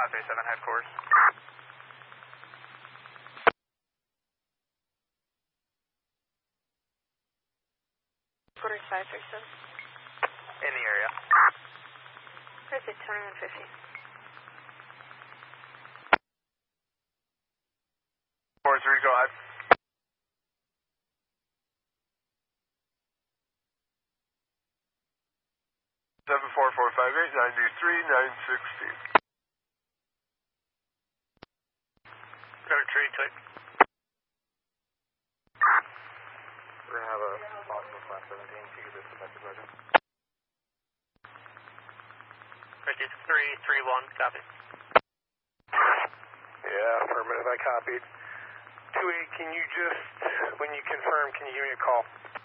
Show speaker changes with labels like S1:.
S1: 537 headquarters.
S2: Headquarters 537.
S1: In the area.
S2: Perfect, 2150.
S1: 4-3, go ahead. Seven 4458 93 916. Got a tree type. We're gonna have a possible class 17. You get this domestic version.
S3: 5331, copy.
S1: Yeah, affirmative. I copied. 28, can you just, when you confirm, can you give me a call?